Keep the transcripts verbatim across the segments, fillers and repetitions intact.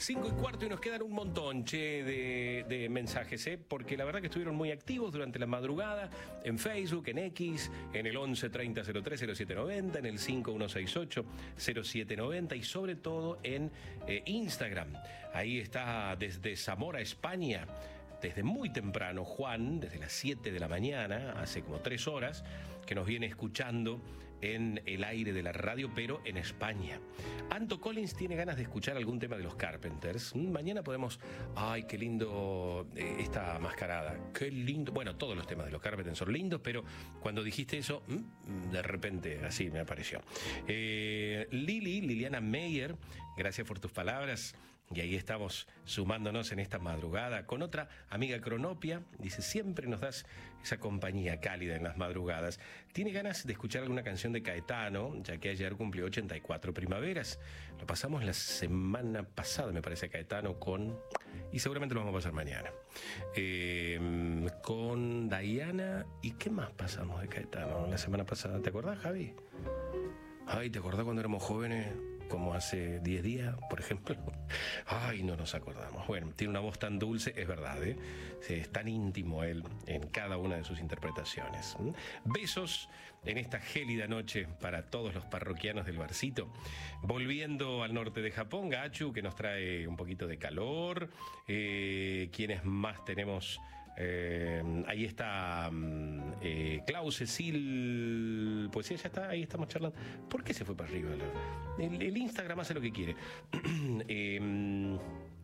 Cinco y cuarto y nos quedan un montón, che, de, de mensajes, ¿eh? Porque la verdad que estuvieron muy activos durante la madrugada en Facebook, en X, en el once treinta cero tres cero siete noventa, en el cinco uno seis ocho cero siete noventa y sobre todo en eh, Instagram. Ahí está desde Zamora, España. Desde muy temprano, Juan, desde las siete de la mañana, hace como tres horas, que nos viene escuchando en el aire de la radio, pero en España. Anto Collins tiene ganas de escuchar algún tema de los Carpenters. Mañana podemos... ¡Ay, qué lindo eh, esta mascarada! ¡Qué lindo! Bueno, todos los temas de los Carpenters son lindos, pero cuando dijiste eso, de repente así me apareció. Eh, Lili, Liliana Meyer, gracias por tus palabras. Y ahí estamos sumándonos en esta madrugada con otra amiga Cronopia. Dice, siempre nos das esa compañía cálida en las madrugadas. Tiene ganas de escuchar alguna canción de Caetano, ya que ayer cumplió ochenta y cuatro primaveras. Lo pasamos la semana pasada, me parece, Caetano con... Y seguramente lo vamos a pasar mañana. Eh, con Diana. ¿Y qué más pasamos de Caetano la semana pasada? ¿Te acordás, Javi? Ay, ¿te acordás cuando éramos jóvenes? Como hace diez días, por ejemplo. Ay, no nos acordamos. Bueno, tiene una voz tan dulce, es verdad, ¿eh? Es tan íntimo él en cada una de sus interpretaciones. Besos en esta gélida noche para todos los parroquianos del Barcito. Volviendo al norte de Japón, Gachu, que nos trae un poquito de calor. Eh, ¿Quiénes más tenemos? Eh, ahí está eh, Klaus Cecil. Pues sí, ya está, ahí estamos charlando. ¿Por qué se fue para arriba? El, el Instagram hace lo que quiere. eh,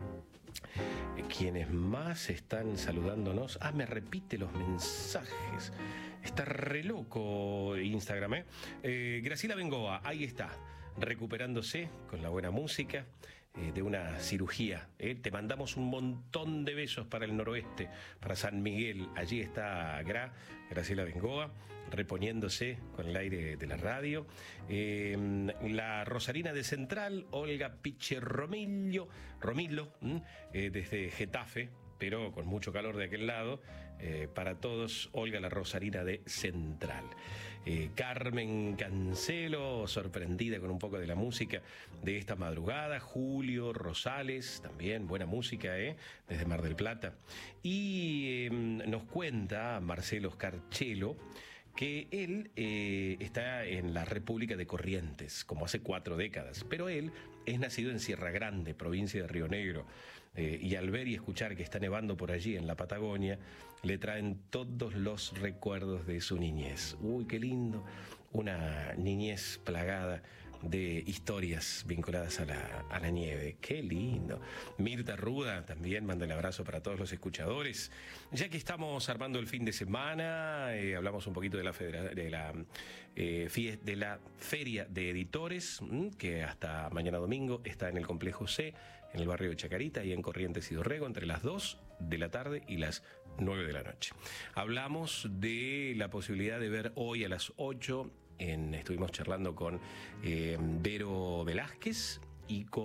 Quienes más están saludándonos. Ah, me repite los mensajes. Está re loco Instagram, ¿eh? eh Graciela Bengoa, ahí está, recuperándose con la buena música eh, de una cirugía. ¿eh? Te mandamos un montón de besos para el noroeste, para San Miguel. Allí está Gra, Graciela Bengoa, reponiéndose con el aire de la radio. Eh, la Rosarina de Central, Olga Piche Romillo, Romilo, eh, desde Getafe, pero con mucho calor de aquel lado, eh, para todos, Olga la Rosarina de Central. Eh, Carmen Cancelo, sorprendida con un poco de la música de esta madrugada. Julio Rosales, también buena música, ¿eh? Desde Mar del Plata. Y eh, nos cuenta Marcelo Scarchelo que él eh, está en la República de Corrientes, como hace cuatro décadas, pero él es nacido en Sierra Grande, provincia de Río Negro, eh, y al ver y escuchar que está nevando por allí en la Patagonia, le traen todos los recuerdos de su niñez. Uy, qué lindo, una niñez plagada de historias vinculadas a la, a la nieve. Qué lindo. Mirta Ruda también manda el abrazo para todos los escuchadores. Ya que estamos armando el fin de semana, eh, hablamos un poquito de la, federa, de, la, eh, fiest, de la Feria de Editores, que hasta mañana domingo está en el Complejo C, en el barrio de Chacarita y en Corrientes y Dorrego, entre las dos de la tarde y las nueve de la noche. Hablamos de la posibilidad de ver hoy a las ocho. En, estuvimos charlando con eh, Vero Velázquez y con